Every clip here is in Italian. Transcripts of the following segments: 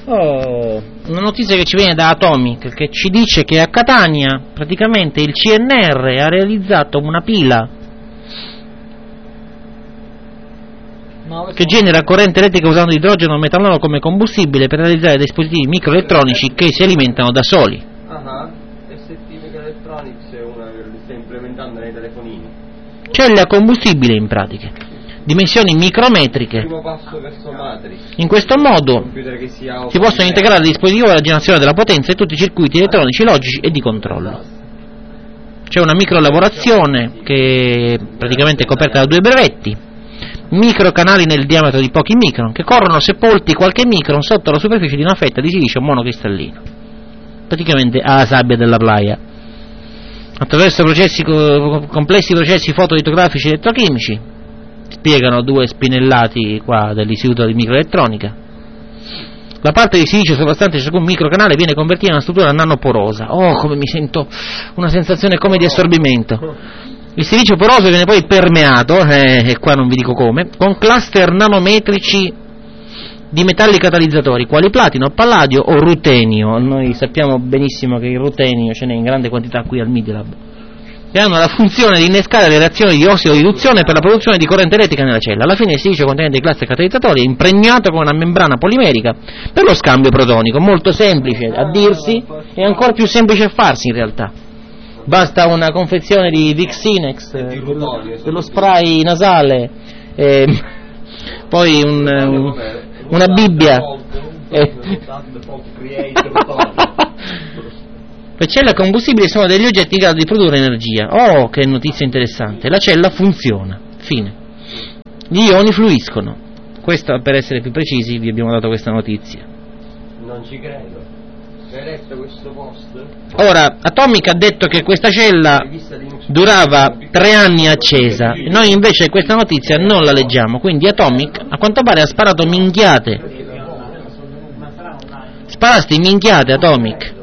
Una notizia che ci viene da Atomic, che ci dice che a Catania praticamente il CNR ha realizzato una pila che genera corrente elettrica usando idrogeno o metanolo come combustibile per realizzare dispositivi microelettronici che si alimentano da soli. ST Microelectronics è una che li sta implementando nei telefonini. Celle a combustibile in pratica. Dimensioni micrometriche. Primo passo verso Matrix. In questo modo si possono integrare al dispositivo la generazione della potenza e tutti i circuiti elettronici logici e di controllo. C'è una microlavorazione che praticamente è coperta da 2 brevetti, microcanali nel diametro di pochi micron che corrono sepolti qualche micron sotto la superficie di una fetta di silicio monocristallino, praticamente alla sabbia della playa. Attraverso complessi processi fotolitografici e elettrochimici, spiegano 2 spinellati qua dell'istituto di microelettronica, la parte di silicio sovrastante ciascun microcanale viene convertita in una struttura nanoporosa. Oh, come mi sento una sensazione come di assorbimento. Il silicio poroso viene poi permeato, e qua non vi dico come, con cluster nanometrici di metalli catalizzatori quali platino, palladio o rutenio. Noi sappiamo benissimo che il rutenio ce n'è in grande quantità qui al Media Lab, che hanno la funzione di innescare le reazioni di ossido-riduzione per la produzione di corrente elettrica nella cella. Alla fine il silicio contenente dei cluster catalizzatori è impregnato con una membrana polimerica per lo scambio protonico. Molto semplice a dirsi e ancora più semplice a farsi in realtà. Basta una confezione di Vixinex, dello spray nasale, poi una Bibbia. Le celle a combustibile sono degli oggetti in grado di produrre energia. Oh, che notizia interessante. La cella funziona. Fine. Gli ioni fluiscono. Questa, per essere più precisi, vi abbiamo dato questa notizia. Non ci credo. Hai letto questo post? Ora, Atomic ha detto che questa cella durava 3 anni accesa. Noi invece questa notizia non la leggiamo. Quindi Atomic, a quanto pare, ha sparato minchiate. Sparasti minchiate, Atomic.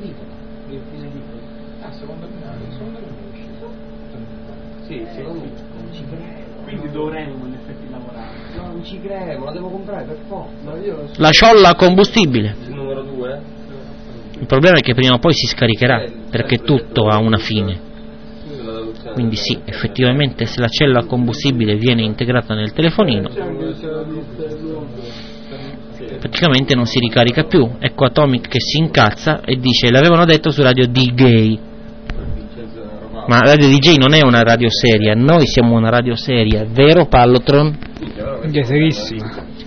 Dovremmo in effetti lavorare. No, non ci credo, la devo comprare per forza. La ciolla a combustibile. Il numero 2? Il problema è che prima o poi si scaricherà, perché tutto ha una fine. Quindi sì, effettivamente se la cella a combustibile viene integrata nel telefonino, praticamente non si ricarica più. Ecco Atomic che si incazza e dice: l'avevano detto su Radio DJ. Ma Radio DJ non è una radio seria, noi siamo una radio seria, vero Pallotron? È serissimo.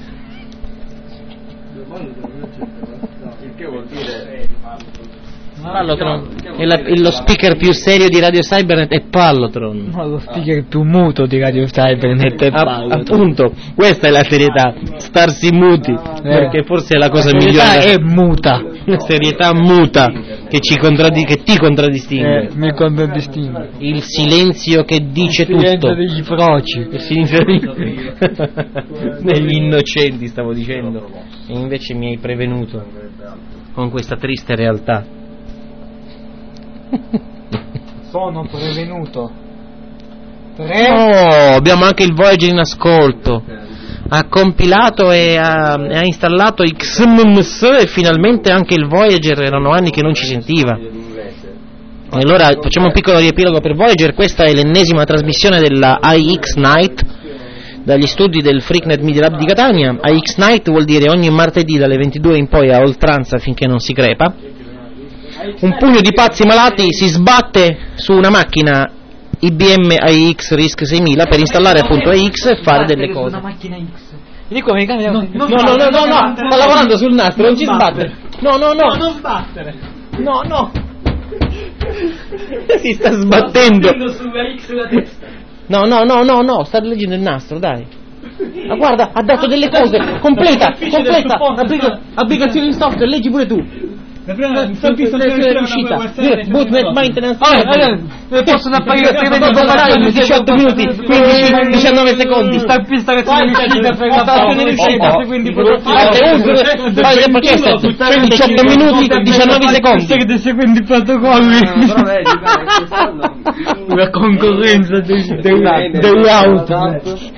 Il che vuol dire Pallotron, lo speaker più serio di Radio Cybernet è Pallotron. No, lo speaker più muto di Radio Cybernet è Pallotron. Appunto, questa è la serietà, starsi muti, perché forse è la cosa migliore. È muta. La serietà muta che ti contraddistingue. Mi contraddistingue. Il silenzio che dice tutto. Il silenzio degli froci. Il silenzio degli innocenti, stavo dicendo. E invece mi hai prevenuto con questa triste realtà. Sono prevenuto. Oh, abbiamo anche il Voyager in ascolto. Ha compilato e ha installato XMMS e finalmente anche il Voyager. Erano anni che non ci sentiva. E allora facciamo un piccolo riepilogo per Voyager. Questa è l'ennesima trasmissione della IX Night dagli studi del Freaknet Media Lab di Catania. IX Night vuol dire ogni martedì dalle 22 in poi a oltranza finché non si crepa. Un pugno di pazzi malati si sbatte su una macchina IBM AIX RISC 6000 per installare appunto AIX e fare delle cose. Una macchina X. Dico, mi cambia. No, sta lavorando sul nastro, non ci sbattere. No, non sbattere. No. Si sta sbattendo. No, sta leggendo il nastro, dai. Ma guarda, ha dato delle cose. Completa. Applicazioni di software, leggi pure tu. Bootnet maintenance possono apparire altrimenti 18 minuti 19 secondi stazione uscita seguendo 18 minuti 19 secondi seguendo i protocolli la concorrenza dell'auto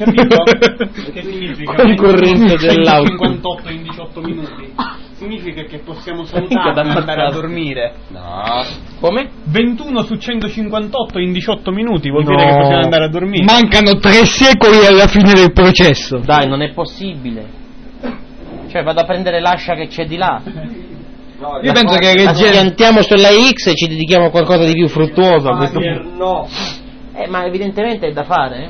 concorrenza dell'auto 58 in 18 minuti significa che possiamo salutare e andare a dormire. No. Come? 21 su 158 in 18 minuti vuol dire che possiamo andare a dormire. Mancano 3 secoli alla fine del processo. Dai, non è possibile. Cioè, vado a prendere l'ascia che c'è di là. No, Io penso che piantiamo sulla X e ci dedichiamo a qualcosa di più fruttuoso a questo punto. No. Ma evidentemente è da fare.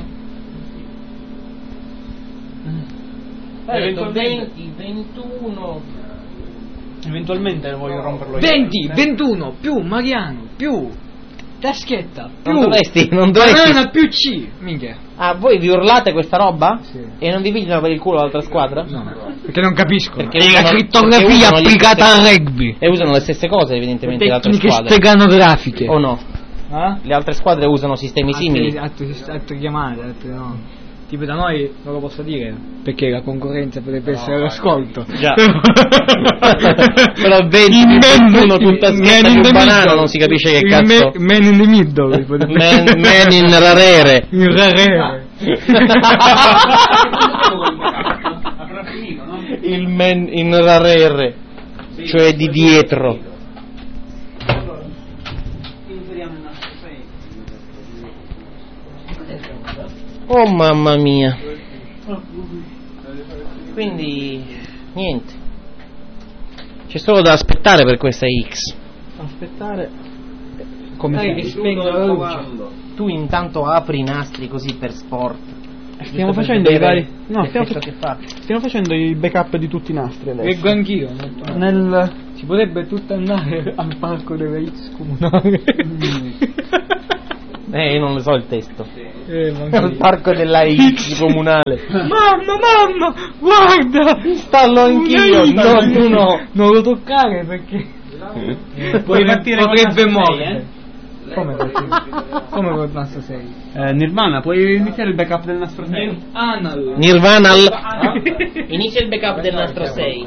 Detto 20, 21. Eventualmente voglio romperlo io. 20, 21, più Mariano, più taschetta, più Non dovresti. banana, più C. Minchia. Ah, voi vi urlate questa roba? Sì. E non vi pigliano per il culo l'altra squadra? No, perché non capisco. Perché È la usano- crittografia perché usano gli applicata stessi- al rugby. E usano le stesse cose, evidentemente, le altre Tecniche squadre. steganografiche. O no? Ah? Le altre squadre usano sistemi simili. Altre chiamate, altre no. Tipo da noi non lo posso dire perché la concorrenza potrebbe essere l'ascolto. Già. Però 20 21 tutta schietta di un banano non si capisce che cazzo. Man in the middle. Man in rarere. In rarere. Avrà finito, no? Il man in rarere. Cioè di dietro. Oh mamma mia. Quindi niente. C'è solo da aspettare per questa X. Aspettare. Come si spenga la luce. Tu intanto apri i nastri così per sport. Stiamo Giusto per facendo i vedere vari. No, l'effetto che fa. stiamo facendo i backup di tutti i nastri adesso. Leggo anch'io. Si potrebbe tutto andare al parco della X comunale. Io non ne so il testo. Manca Al lì. parco della X comunale. Mamma, guarda! Installo anch'io. No, tu no. Non lo toccare perché Puoi partire con potrebbe il nastro morire. Come partire? Come col nastro 6? Nirvana, puoi iniziare il backup del nastro 6? Anal. Nirvana Inizia il backup del nastro 6.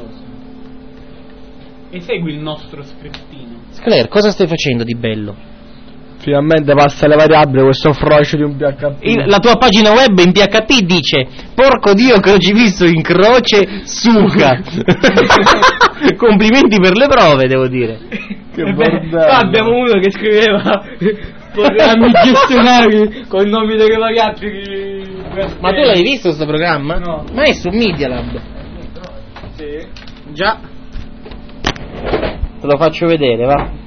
Esegui il nostro scriptino. Scler, cosa stai facendo di bello? Finalmente passa le variabili questo frocio di un PHP. La tua pagina web in PHP dice: porco Dio, crocifisso in croce, suca. Complimenti per le prove, devo dire. Che bordello. Qua abbiamo uno che scriveva programmi gestionali con i nomi delle variabili. Ma tu l'hai visto sto programma? No. Ma è su Media Lab. Sì. Già. Te lo faccio vedere, va.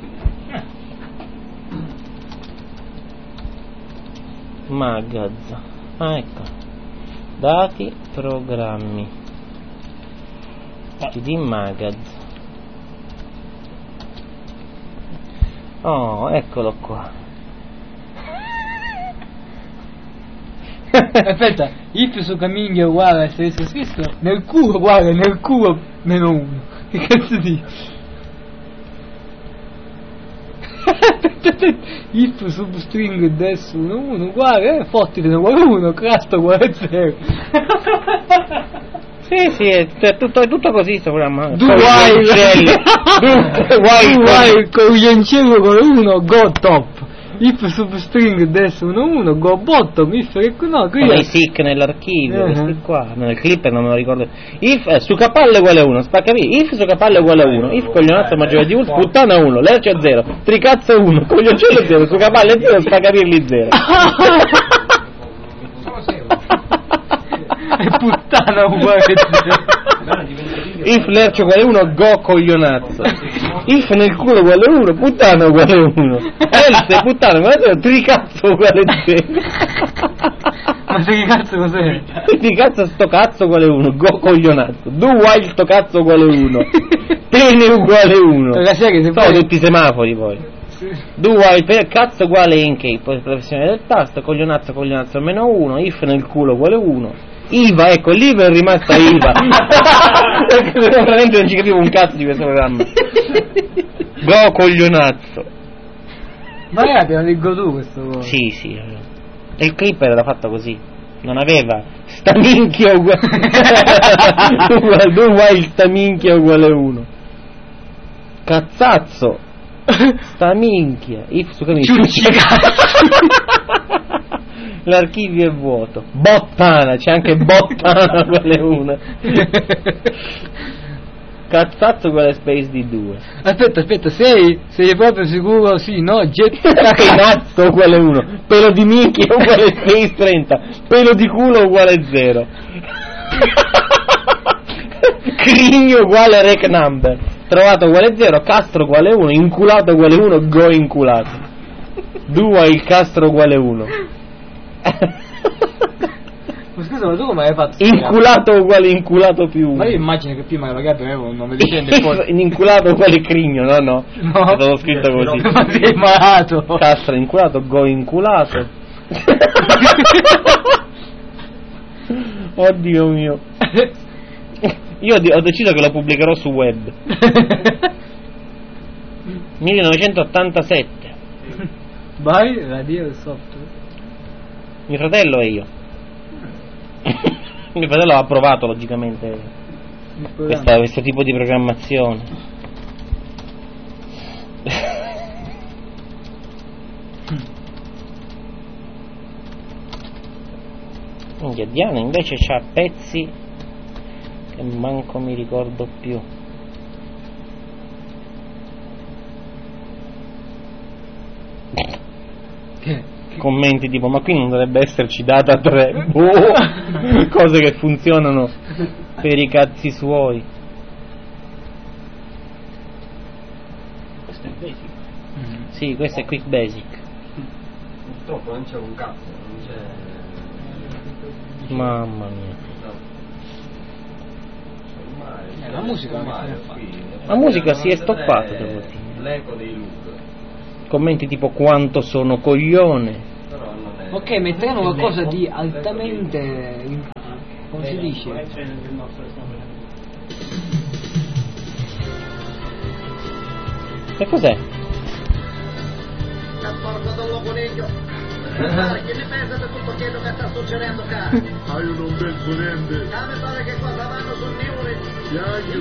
Magaz. Ah, ecco. Dati, programmi. CD Magaz. Oh, eccolo qua. Aspetta, if su Camiglia è uguale a stesso scritto, nel culo uguale, nel culo meno 1. Che cazzo dici? If substring des 1 uguale, fottile uguale 1, crust uguale 0. Sì, è tutto così sto programma. Do while con Iancello uguale 1, go top. If substring des 1 go bottom, if no, qui Come i sick nell'archivio, Uh-huh. questi qua, nel clipper non me lo ricordo. If su capalle uguale 1, spacca via. If su capalle uguale 1, if coglionazzo maggiore di 1, puttana 1, lercia 0, tricazzo 1, coglioncello 0, su capalle 0, spaccavirli 0. è puttana uguale 0. If lercio uguale 1, go coglionazzo. If nel culo uguale 1, puttana uguale 1. Else puttana uguale 0, tricazzo uguale 0. Ma che cazzo cos'è? Quindi cazzo sto cazzo uguale 1, go coglionazzo. Do while sto cazzo uguale 1. Pene uguale 1. La serie se Sono poi... tutti i semafori poi. Do while cazzo uguale in cape, poi professione del tasto, coglionazzo meno 1, if nel culo uguale 1, IVA, ecco, l'IVA è rimasta IVA. Perché veramente non ci capivo un cazzo di questo programma. Go coglionazzo. Ma ragazzi, lo leggo tu questo. Sì. E il clip era fatto così. Non aveva sta minchia uguale. Sta minchia uguale 1. Cazzazzo. Sta minchia. L'archivio è vuoto. Bottana, c'è anche bottana uguale 1. Cazzazzo uguale Space di 2. Aspetta, sei proprio sicuro? Sì, no, Cazzo uguale 1. Pelo di minchia uguale Space 30. Pelo di culo uguale 0. Crigno uguale rec number. Trovato uguale 0. Castro uguale 1. Inculato uguale 1. Go inculato. 2 il castro uguale 1. Ma scusa, ma tu come hai fatto? Inculato uguale inculato più 1. Ma io immagino che prima magari avevo un nome decente e poi inculato uguale crigno, no. È stato scritto così. Ma sei malato. Castro inculato, go inculato. Oddio mio. Io ho deciso che lo pubblicherò su web. 1987. Vai, radio e software. Mio fratello e io. Mio fratello ha approvato logicamente questo tipo di programmazione. Diana invece c'ha pezzi che manco mi ricordo più. Commenti tipo ma qui non dovrebbe esserci data 3. Cose che funzionano per i cazzi suoi. Questo è basic. Sì, questo è Quick Basic. Purtroppo non c'è un cazzo, non c'è. Mamma mia. La musica la musica si è stoppata, devo dire. L'eco dei loop. Commenti tipo quanto sono coglione. Però non è. Ok, mettiamo qualcosa di altamente. Come si dice? Che cos'è? Trasporto dello coniglio. Che ne pensa di tutto quello che sta succedendo qua? Io non penso niente. Mi pare che cosa vanno sul Niuri. Gli angeli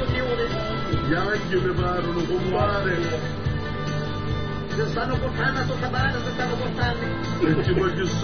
mi parlano, compare. Si stanno portando a tutta barata, si stanno portando. E ci voglio